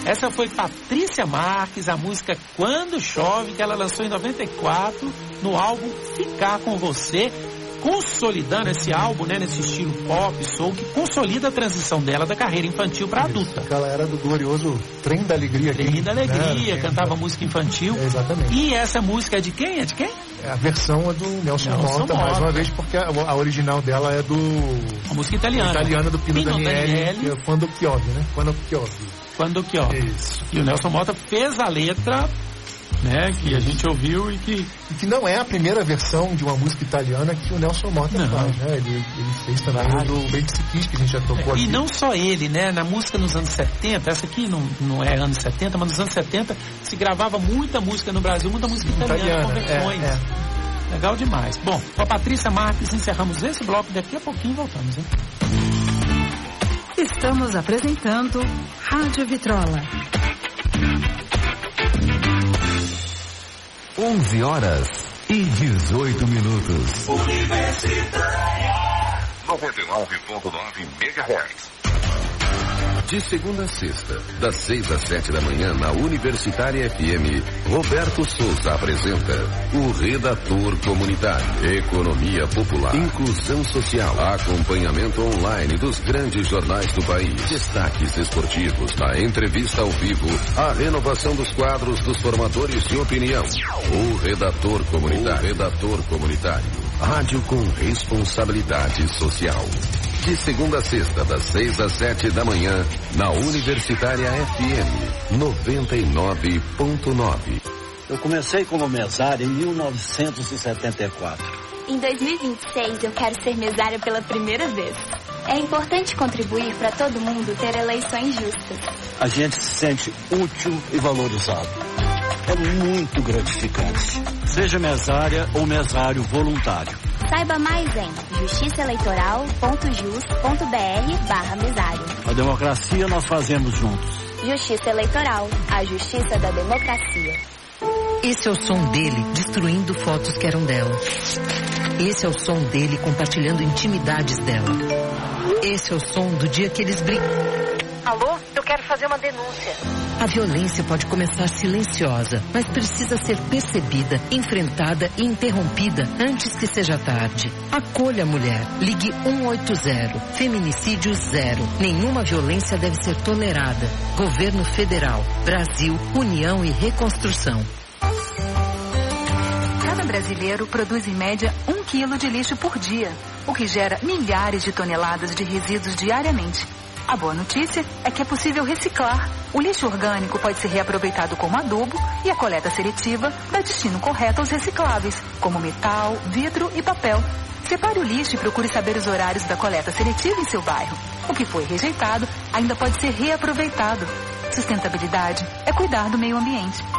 Essa foi Patrícia Marques, a música Quando Chove, que ela lançou em 94 no álbum Ficar Com Você, consolidando esse álbum, né, nesse estilo pop, soul, que consolida a transição dela da carreira infantil para adulta. Ela era do glorioso Trem da Alegria. Trem da Alegria, né? Cantava música infantil. Exatamente. E essa música é de quem? É de quem? A versão é do Nelson Mota, mais uma vez, porque a original dela é a música italiana. Italiana do Pino Daniele, que é Quando Piove, né? Quando Piove. Isso. E o Nelson Mota fez a letra, né, que a gente ouviu e que não é a primeira versão de uma música italiana que o Nelson Mota faz, né? Ele fez também do Bente Kiss, que a gente já tocou aqui. E não só ele, né? Na música nos anos 70, essa aqui não é anos 70, mas nos anos 70 se gravava muita música no Brasil, muita música italiana com versões. Legal demais. Bom, com a Patrícia Marques encerramos esse bloco, daqui a pouquinho voltamos, hein? Estamos apresentando Rádio Vitrola. 11h18. Universitária 99.9 MHz. De segunda a sexta, das 6 às 7 da manhã, na Universitária FM, Roberto Souza apresenta o Redator Comunitário. Economia popular, inclusão social, acompanhamento online dos grandes jornais do país, destaques esportivos, a entrevista ao vivo, a renovação dos quadros dos formadores de opinião. O Redator Comunitário. Redator Comunitário. Rádio com responsabilidade social. De segunda a sexta, das 6 às 7 da manhã, na Universitária FM 99.9. Eu comecei como mesário em 1974. Em 2026, eu quero ser mesária pela primeira vez. É importante contribuir para todo mundo ter eleições justas. A gente se sente útil e valorizado. É muito gratificante. Seja mesária ou mesário voluntário. Saiba mais em justiçaeleitoral.jus.br/mesário. A democracia nós fazemos juntos. Justiça Eleitoral, a justiça da democracia. Esse é o som dele destruindo fotos que eram dela. Esse é o som dele compartilhando intimidades dela. Esse é o som do dia que eles brigam. Alô? Eu quero fazer uma denúncia. A violência pode começar silenciosa, mas precisa ser percebida, enfrentada e interrompida antes que seja tarde. Acolha a mulher. Ligue 180. Feminicídio zero. Nenhuma violência deve ser tolerada. Governo Federal. Brasil, União e Reconstrução. Cada brasileiro produz em média 1 quilo de lixo por dia, o que gera milhares de toneladas de resíduos diariamente. A boa notícia é que é possível reciclar. O lixo orgânico pode ser reaproveitado como adubo e a coleta seletiva dá destino correto aos recicláveis, como metal, vidro e papel. Separe o lixo e procure saber os horários da coleta seletiva em seu bairro. O que foi rejeitado ainda pode ser reaproveitado. Sustentabilidade é cuidar do meio ambiente.